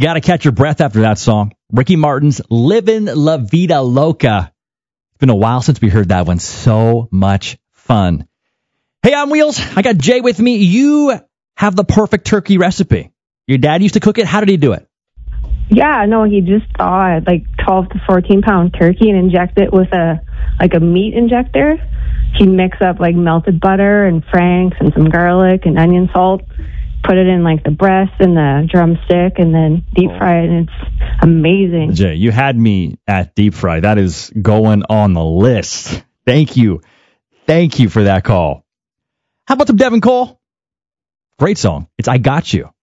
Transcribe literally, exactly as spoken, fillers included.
got to catch your breath after that song. Ricky Martin's Livin' La Vida Loca. It's been a while since we heard that one. So much fun. Hey, on Wheels, I got Jay with me. You have the perfect turkey recipe. Your dad used to cook it. How did he do it? Yeah, no, he just thawed like twelve to fourteen pound turkey and inject it with a like a meat injector. He'd mix up like melted butter and franks and some garlic and onion salt, put it in like the breast and the drumstick, and then deep fry it, and it's amazing. Jay, you had me at deep fry. That is going on the list. Thank you. Thank you for that call. How about some Devin Cole? Great song. It's I Got You.